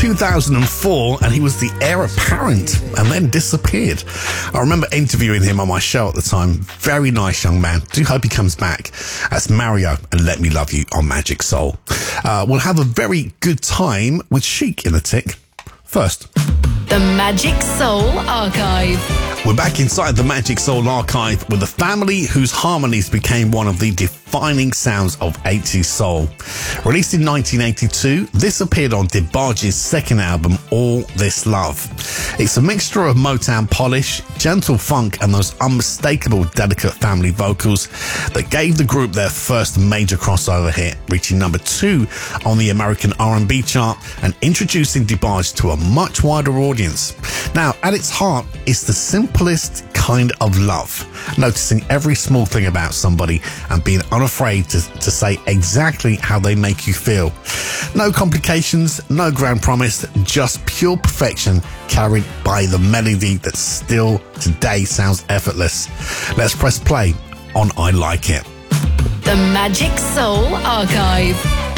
2004, and he was the heir apparent and then disappeared. I remember interviewing him on my show at the time. Very nice young man. Do hope he comes back. That's Mario and Let Me Love You on Magic Soul. We'll have a very good time with Chic in a tick. First, the Magic Soul Archive. We're back inside the Magic Soul Archive with a family whose harmonies became one of the defining sounds of 80s soul. Released in 1982, this appeared on DeBarge's second album, All This Love. It's a mixture of Motown polish, gentle funk, and those unmistakable, delicate family vocals that gave the group their first major crossover hit, reaching number 2 on the American R&B chart and introducing DeBarge to a much wider audience. Now, at its heart, it's the simplest kind of love, noticing every small thing about somebody and being unafraid to say exactly how they make you feel. No complications, no grand promise, just pure perfection carried by the melody that still today sounds effortless. Let's press play on I Like It. The Magic Soul Archive.